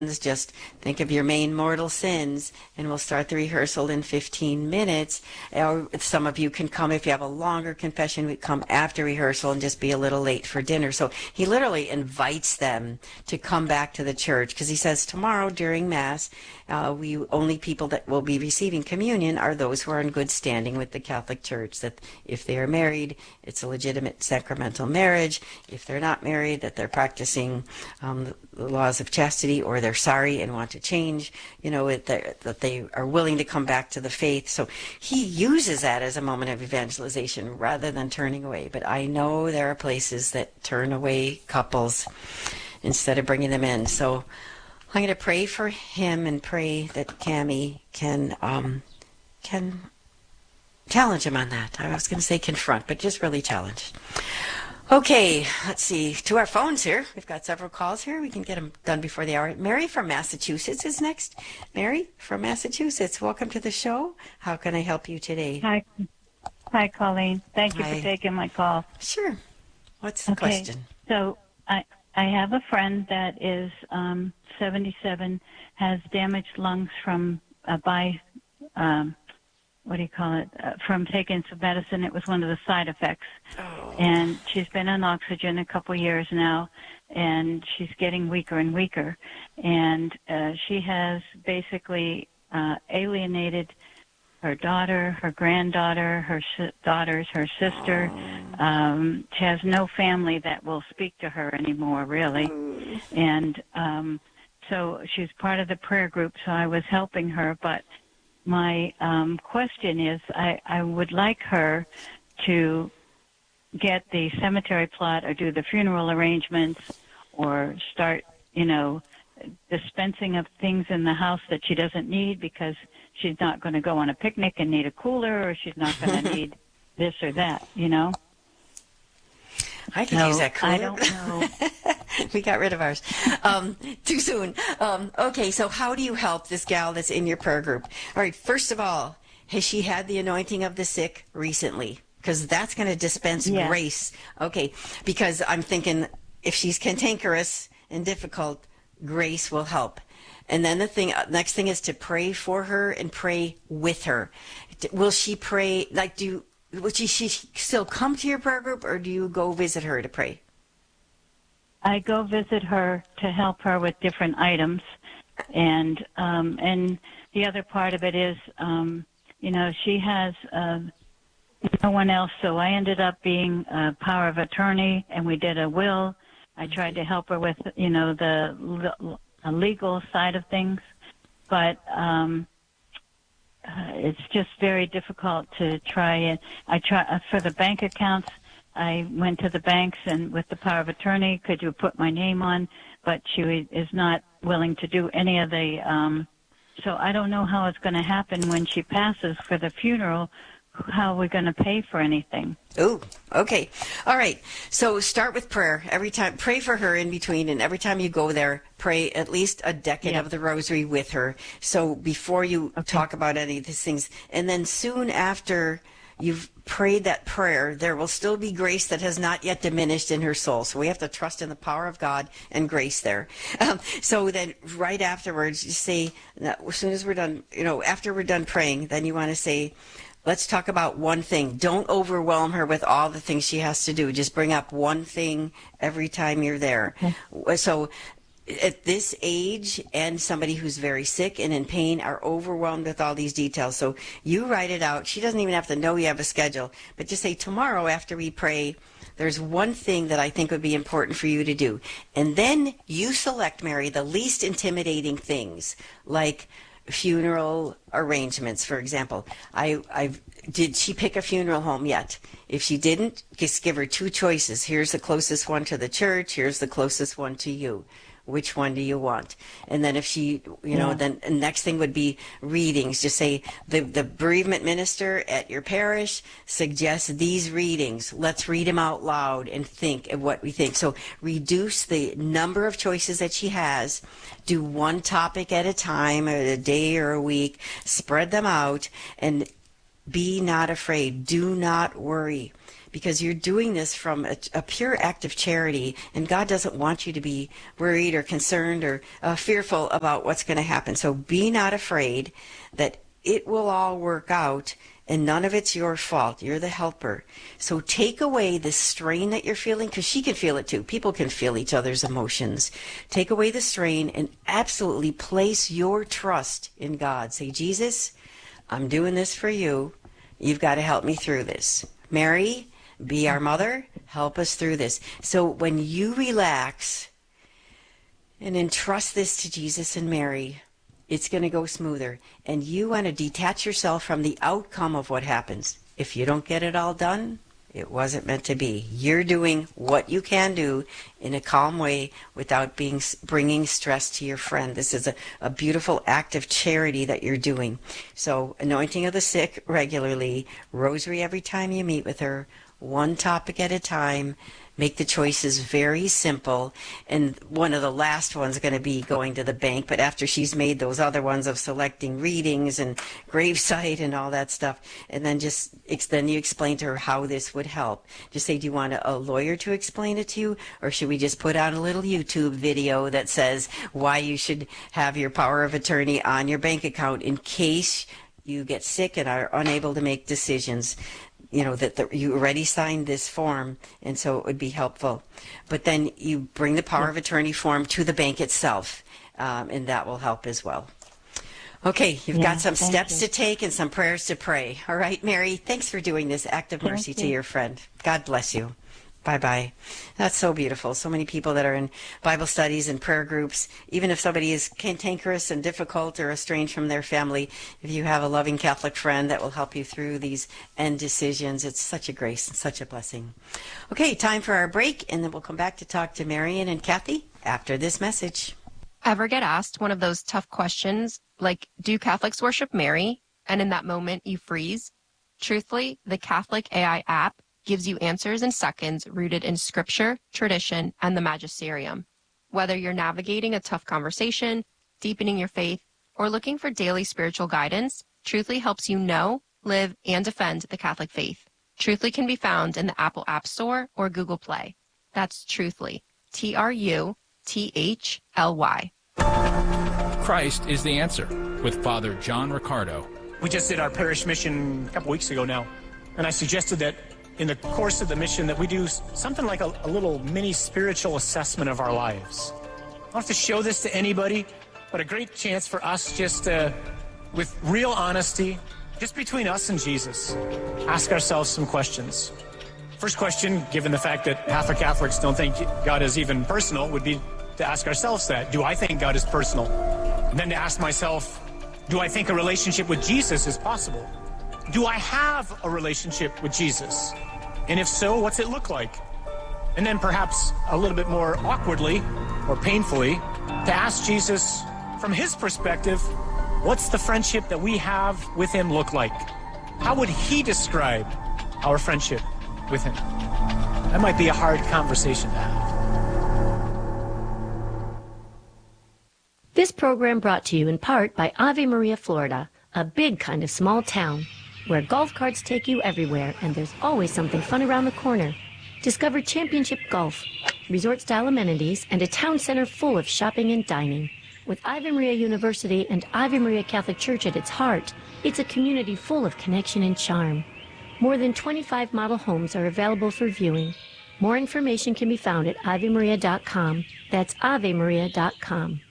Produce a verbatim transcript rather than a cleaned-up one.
just think of your main mortal sins, and we'll start the rehearsal in fifteen minutes. Or some of you can come, if you have a longer confession, we come after rehearsal and just be a little late for dinner. So he literally invites them to come back to the church, because he says tomorrow during Mass, uh, we only people that will be receiving communion are those who are in good standing with the Catholic Church, that if they are married, it's a legitimate sacramental marriage. If they're not married, that they're practicing um, the laws of chastity, or they're sorry and want to change, you know, it, that they are willing to come back to the faith. So he uses that as a moment of evangelization rather than turning away. But I know there are places that turn away couples instead of bringing them in. So I'm going to pray for him and pray that Cami can um, can challenge him on that. I was going to say confront, but just really challenge. Okay, let's see. To our phones here. We've got several calls here. We can get them done before the hour. Mary from Massachusetts is next. Mary from Massachusetts, welcome to the show. How can I help you today? Hi. Hi, Colleen. Thank you Hi. for taking my call. Sure. What's the okay. question? So I I have a friend that is um, seventy-seven, has damaged lungs from uh, by um, what do you call it, uh, from taking some medicine. It was one of the side effects. Oh. And she's been on oxygen a couple years now, and she's getting weaker and weaker. And uh, she has basically uh, alienated her daughter, her granddaughter, her si- daughters, her sister. Oh. Um, she has no family that will speak to her anymore, really. Oh. And um, so she's part of the prayer group, so I was helping her, but my um, question is, I, I would like her to get the cemetery plot or do the funeral arrangements or start, you know, dispensing of things in the house that she doesn't need, because she's not going to go on a picnic and need a cooler, or she's not going to need this or that, you know? I could so use that cooler. I don't know. We got rid of ours. Um, too soon. Um, okay, so how do you help this gal that's in your prayer group? All right, first of all, has she had the anointing of the sick recently? Because that's going to dispense Yeah. grace. Okay, because I'm thinking if she's cantankerous and difficult, grace will help. And then the thing, next thing is to pray for her and pray with her. Will she pray, like, do Would she, she still come to your prayer group, or do you go visit her to pray? I go visit her to help her with different items, and um, and the other part of it is, um, you know, she has uh, no one else, so I ended up being a power of attorney, and we did a will. I tried to help her with, you know, the l- legal side of things, but um, uh, it's just very difficult to try and I try uh, for the bank accounts. I went to the banks and with the power of attorney, could you put my name on? But she is not willing to do any of the, um, so I don't know how it's going to happen when she passes for the funeral. How are we going to pay for anything? Oh, okay. All right. So start with prayer. Every time, pray for her in between, and every time you go there, pray at least a decade Yep. of the rosary with her. So before you Okay. talk about any of these things, and then soon after you've prayed that prayer, there will still be grace that has not yet diminished in her soul. So we have to trust in the power of God and grace there. Um, so then right afterwards, you say, as soon as we're done, you know, after we're done praying, then you want to say, let's talk about one thing. Don't overwhelm her with all the things she has to do. Just bring up one thing every time you're there. Okay. So at this age, and somebody who's very sick and in pain are overwhelmed with all these details. So you write it out. She doesn't even have to know you have a schedule, but just say, tomorrow after we pray, there's one thing that I think would be important for you to do. And then you select, Mary, the least intimidating things, like funeral arrangements, for example. I, I've, did she pick a funeral home yet? If she didn't, just give her two choices. Here's the closest one to the church. Here's the closest one to you. Which one do you want? And then if she, you know, Yeah. then the next thing would be readings. Just say the, the bereavement minister at your parish suggests these readings. Let's read them out loud and think of what we think. So reduce the number of choices that she has. Do one topic at a time, or a day or a week. Spread them out, and be not afraid. Do not worry. because you're doing this from a, a pure act of charity, and God doesn't want you to be worried or concerned or uh, fearful about what's going to happen. So be not afraid that it will all work out, and none of it's your fault. You're the helper. So take away the strain that you're feeling, because she can feel it too. People can feel each other's emotions. Take away the strain and absolutely place your trust in God. Say, Jesus, I'm doing this for you. You've got to help me through this. Mary, be our mother. Help us through this. So when you relax and entrust this to Jesus and Mary, it's going to go smoother. And you want to detach yourself from the outcome of what happens. If you don't get it all done, it wasn't meant to be. You're doing what you can do in a calm way without being bringing stress to your friend. This is a, a beautiful act of charity that you're doing. So anointing of the sick regularly, rosary every time you meet with her, one topic at a time. Make the choices very simple. And one of the last ones is going to be going to the bank. But after she's made those other ones of selecting readings and gravesite and all that stuff, and then just then you explain to her how this would help. Just say, do you want a lawyer to explain it to you? Or should we just put out a little YouTube video that says why you should have your power of attorney on your bank account in case you get sick and are unable to make decisions? You know, that, that you already signed this form, and so it would be helpful. But then you bring the power of attorney form to the bank itself, um, and that will help as well. Okay, you've yeah, got some steps you. to take and some prayers to pray. All right, Mary, thanks for doing this act of mercy to your friend. God bless you. Bye-bye. That's so beautiful. So many people that are in Bible studies and prayer groups, even if somebody is cantankerous and difficult or estranged from their family, if you have a loving Catholic friend that will help you through these end decisions, it's such a grace and such a blessing. Okay, time for our break, and then we'll come back to talk to Marion and Kathy after this message. Ever get asked one of those tough questions, like, do Catholics worship Mary? And in that moment, you freeze? Truthfully, the Catholic A I app gives you answers in seconds rooted in scripture, tradition, and the magisterium. Whether you're navigating a tough conversation, deepening your faith, or looking for daily spiritual guidance, Truthly helps you know, live, and defend the Catholic faith. Truthly can be found in the Apple App Store or Google Play. That's Truthly, T R U T H L Y. Christ is the answer, with Father John Riccardo. We just did our parish mission a couple weeks ago now, and I suggested that in the course of the mission that we do something like a, a little mini spiritual assessment of our lives. I don't have to show this to anybody, but a great chance for us just to, with real honesty, just between us and Jesus, ask ourselves some questions. First question, given the fact that half of Catholics don't think God is even personal, would be to ask ourselves that. Do I think God is personal? And then to ask myself, do I think a relationship with Jesus is possible? Do I have a relationship with Jesus? And if so, what's it look like? And then perhaps a little bit more awkwardly or painfully, to ask Jesus from his perspective, what's the friendship that we have with him look like? How would he describe our friendship with him? That might be a hard conversation to have. This program brought to you in part by Ave Maria, Florida, a big kind of small town where golf carts take you everywhere and there's always something fun around the corner. Discover Championship Golf, resort-style amenities, and a town center full of shopping and dining. With Ave Maria University and Ave Maria Catholic Church at its heart, it's a community full of connection and charm. More than twenty-five model homes are available for viewing. More information can be found at ave maria dot com. That's ave maria dot com.